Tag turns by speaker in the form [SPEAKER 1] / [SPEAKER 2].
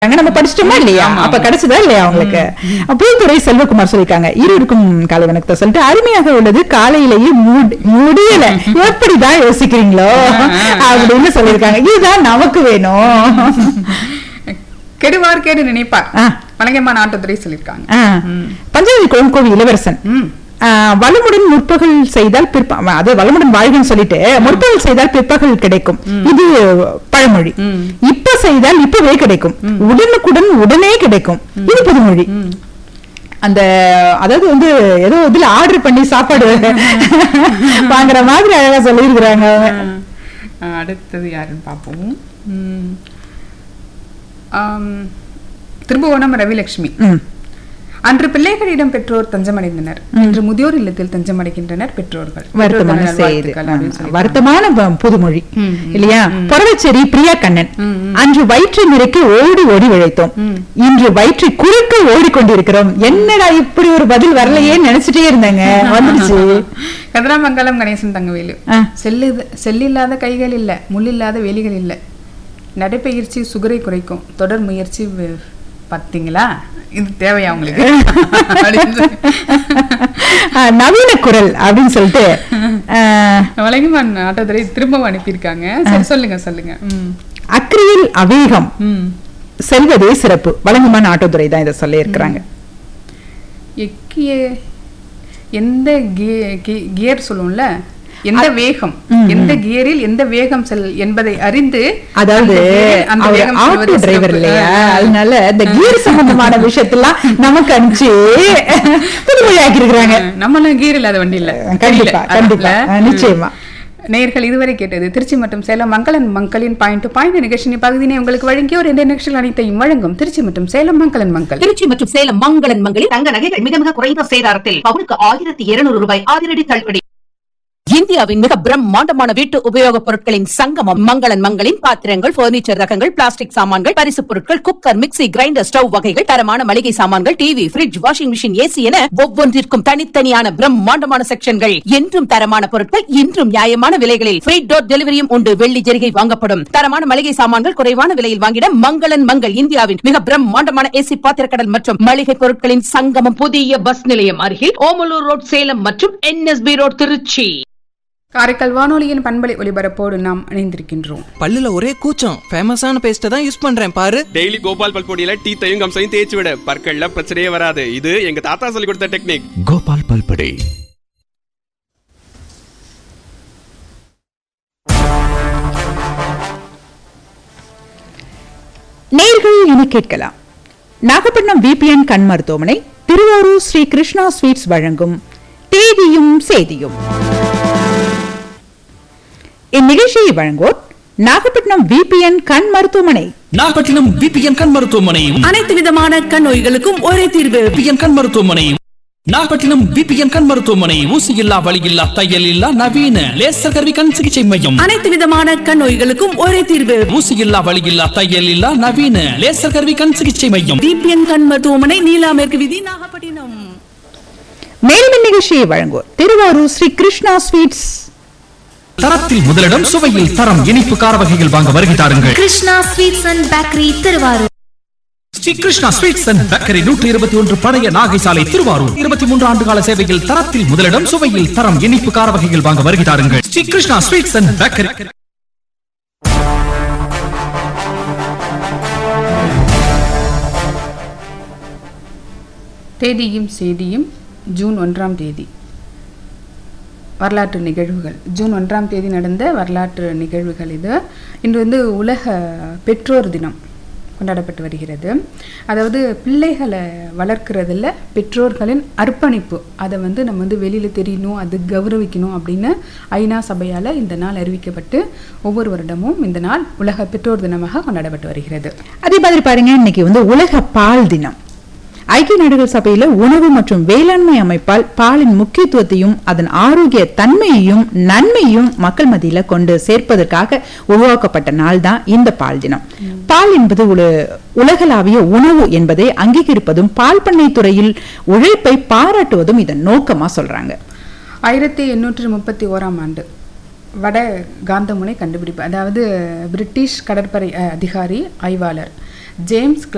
[SPEAKER 1] நம்ம படிச்சிட்டோமா இல்லையா? அப்ப கிடைச்சதா இல்லையா அவங்களுக்கு? பூத்துறை செல்வகுமார் சொல்லிருக்காங்க, இருவருக்கும் காலை வணக்கத்தை சொல்லிட்டு அருமையாக உள்ளது, காலையிலேயே முடியல, எப்படிதான் யோசிக்கிறீங்களோ அப்படின்னு சொல்லிருக்காங்க. இதுதான் நமக்கு வேணும்.
[SPEAKER 2] கெடுவார் கேடு நினைப்பார் வணக்கம்மா நாட்டுத்துறை சொல்லிருக்காங்க.
[SPEAKER 1] பஞ்சாயத்து குளம்கோவி இளவரசன், வளமுடன் முற்பகல் செய்தால் அது வளமுடன் வாழ்கன்னு சொல்லிட்டு முற்பகல் செய்தால் பிற்பகல் கிடைக்கும், இது பழமொழி. இப்ப செய்தால் இப்பவே கிடைக்கும், உடனுக்குடன் உடனே கிடைக்கும், இது புதுமொழி. அந்த அதாவது வந்து ஏதோ இதுல ஆர்டர் பண்ணி சாப்பாடு வாங்குற மாதிரி அழகா சொல்லியிருக்கிறாங்க.
[SPEAKER 2] அடுத்தது யாருன்னு பார்ப்போம். திருபுவனம் ரவிலட்சுமி, அன்று பிள்ளைகளிடம் பெற்றோர் தஞ்சமடைந்தனர், இன்று முதியோர் இல்லத்தில் தஞ்சமடைகின்றனர் பெற்றோர்கள்.
[SPEAKER 1] வருத்தமான புதுமொழி இல்லையா? பொறவச்சேரி பிரியா கண்ணன், அன்று வயிற்று நிறைக்க ஓடி ஓடி உழைத்தோம், இன்று வயிற்று குறுக்க ஓடிக்கொண்டிருக்கிறோம். என்னடா இப்படி ஒரு பதில் வரலையே நினைச்சிட்டே இருந்தாங்க, வந்துருச்சு.
[SPEAKER 2] கதிராமங்கலம் கணேசன் தங்கவேலு, செல்லில்லாத கைகள் இல்ல, முள்ளில்லாத வேலிகள் இல்ல, நடைப்பயிற்சி சுகரை குறைக்கும், தொடர் முயற்சி. பாத்தீங்களா, இது தேவையா உங்களுக்கு?
[SPEAKER 1] நவீன குரல் அப்படின்னு சொல்லிட்டு
[SPEAKER 2] வழங்குமான் ஆட்டோதுறை திரும்பவும் அனுப்பியிருக்காங்க. சரி, சொல்லுங்க சொல்லுங்க.
[SPEAKER 1] அக்கறையில் அவேகம் செல்வதே சிறப்பு, வழங்குமான் ஆட்டோதுறை தான் இதை சொல்லி இருக்கிறாங்க.
[SPEAKER 2] எந்த கியர் சொல்லுவோம்ல, எந்த வேகம், எந்த கியரில் எந்த வேகம் செல் என்பதை அறிந்து,
[SPEAKER 1] அதாவது ஆட்டோ டிரைவர் இல்லையா, அதனால இந்த கியர் சம்பந்தமான விஷயத்தெல்லாம் நமக்கு அனுப்பிச்சு புதுமொழியாக்கி இருக்கிறாங்க.
[SPEAKER 2] நம்ம கியர் இல்லாத வண்டி இல்ல.
[SPEAKER 1] கண்டிப்பா கண்டிப்பா நிச்சயமா.
[SPEAKER 2] நேயர்கள் இதுவரை கேட்டது திருச்சி மற்றும் சேலம் மங்களன் மங்களின் பாயிண்ட் டு பாயிண்ட் நிகழ்ச்சி பகுதியை உங்களுக்கு வழங்கிய ஒரு நிகழ்ச்சிகள் அனைத்தையும் வழங்கும் திருச்சி மற்றும் சேலம் மங்களன் மங்கள்.
[SPEAKER 3] திருச்சி மற்றும் சேலம் மங்களன் மங்களில் தங்க நகைகள் மிக மிக குறைந்த சேதாரத்தில் பவுனுக்கு 1200 ரூபாய் அதிரடி தள்ளுபடி. இந்தியாவின் மிக பிரம்மாண்டமான வீட்டு உபயோகப் பொருட்களின் சங்கமம் மங்களன் மங்களின் பாத்திரங்கள், பர்னிச்சர் ரகங்கள், பிளாஸ்டிக் சாமான்கள், பரிசு பொருட்கள், குக்கர், மிக்ஸி, கிரைண்டர், ஸ்டவ் வகைகள், தரமான மளிகை சாமான்கள், TV, fridge, washing machine, AC என ஒவ்வொன்றிற்கும் தனித்தனியான பிரம்மாண்டமான செக்ஷன்கள். என்றும் தரமான பொருட்கள், இன்றும் நியாயமான விலைகளில் ஃப்ரீ டோர் டெலிவரியும் உண்டு. வெள்ளி ஜெரிகை வாங்கப்படும். தரமான மளிகை சாமான்கள் குறைவான விலையில் வாங்கிட மங்களன் மங்கள். இந்தியாவின் மிக பிரம்மாண்டமான ஏசி பாத்திரக்கடல் மற்றும் மளிகை பொருட்களின் சங்கமம். புதிய பஸ் நிலையம் அருகில் ஓமலூர் ரோட் சேலம் மற்றும் NSB ரோட் திருச்சி.
[SPEAKER 2] காரைக்கால் வானொலியின் பண்பலை ஒலிபரப்போடு நாம் இணைந்திருக்கின்றோம்.
[SPEAKER 4] பல்லுல ஒரே கூச்சம், ஃபேமஸான பேஸ்ட தான் யூஸ் பண்றேன் பாரு.
[SPEAKER 5] டெய்லி கோபால் பல்பொடியில டீத்தையும் கம்சையும் தேய்ச்சி விட, பற்கள்ல பிரச்சனையே வராது. இது எங்க தாத்தா சொல்லி கொடுத்த டெக்னிக்.
[SPEAKER 6] கோபால் பல்பொடி.
[SPEAKER 1] நேர்கள் இனி கேட்கலாம், நாகப்பட்டினம் VPN கண் மருத்துவமனை, திருவாரூர் ஸ்ரீ கிருஷ்ணா ஸ்வீட்ஸ் வழங்கும் தேதியும் சேதியும். இந்நிகழ்ச்சியை வழங்குவோர் நாகப்பட்டினம் VPN கண் மருத்துவமனை.
[SPEAKER 6] நாகப்பட்டினம் VPN கண் மருத்துவமனை,
[SPEAKER 3] அனைத்து விதமான கண் நோய்களுக்கும் ஒரே தீர்வு.
[SPEAKER 6] VPN கண் மருத்துவமனை. நாகப்பட்டினம் VPN கண் மருத்துவமனை, ஊசி இல்லா, வலி இல்லா, தையல் இல்லா, நவீன லேசர் கருவி கண் சிகிச்சை மையம்.
[SPEAKER 3] அனைத்து விதமான கண் நோய்களுக்கும் ஒரே தீர்வு.
[SPEAKER 6] ஊசி இல்லா, வலி இல்லா, தையல் இல்லா, நவீன லேசர் கருவி கண் சிகிச்சை மையம்.
[SPEAKER 3] VPN கண் மருத்துவமனை, நீலா மேற்கு வீதி, நாகப்பட்டினம்.
[SPEAKER 1] மேலும் நிகழ்ச்சியை வழங்குவோர் திருவாரூர் ஸ்ரீ கிருஷ்ணா ஸ்வீட்ஸ்.
[SPEAKER 6] தரத்தில் முதலிடம், சுவையில் தரம், இனிப்பு கார வகைகள் வாங்க வருகை தாருங்கள்.
[SPEAKER 7] Krishna sweets and bakery, Thiruvarur.
[SPEAKER 6] Sri Krishna sweets and bakery, 121 பழைய நாகை சாலை, திருவாரூர். 23 ஆண்டு கால சேவையில் தரத்தில் முதலிடம், சுவையில் தரம், இனிப்பு கார வகைகள் வாங்க வருகை தாருங்கள். Sri Krishna sweets and bakery.
[SPEAKER 2] தேதியும் செய்தியும். ஜூன் 1ஆம் தேதி வரலாற்று நிகழ்வுகள். ஜூன் 1ஆம் தேதி நடந்த வரலாற்று நிகழ்வுகள் இது. இன்று வந்து உலக பெற்றோர் தினம் கொண்டாடப்பட்டு வருகிறது. அதாவது பிள்ளைகளை வளர்க்குறதில் பெற்றோர்களின் அர்ப்பணிப்பு, அதை வந்து நம்ம வந்து வெளியில் தெரியணும், அது கௌரவிக்கணும் அப்படின்னு ஐநா சபையால் இந்த நாள் அறிவிக்கப்பட்டு ஒவ்வொரு வருடமும் இந்த நாள் உலக பெற்றோர் தினமாக கொண்டாடப்பட்டு வருகிறது.
[SPEAKER 1] அதே மாதிரி பாருங்க, இன்னைக்கு வந்து உலக பால் தினம். ஐக்கிய நாடுகள் சபையில உணவு மற்றும் வேளாண்மை அமைப்பால் பாலின் முக்கியத்துவத்தையும் அதன் ஆரோக்கிய தன்மையையும் நன்மையும் மக்கள் மத்தியில கொண்டு சேர்ப்பதற்காக உருவாக்கப்பட்ட நாள் தான் இந்த பால் தினம். பால் என்பது உலகளாவிய உணவு என்பதை அங்கீகரிப்பதும் பால் பண்ணை துறையில் உழைப்பை பாராட்டுவதும் இதன் நோக்கமா சொல்றாங்க.
[SPEAKER 2] 1831ஆம் ஆண்டு வட காந்தமுனை கண்டுபிடிப்பு, அதாவது பிரிட்டிஷ் கடற்படை அதிகாரி ஆய்வாளர் ஜேம்ஸ்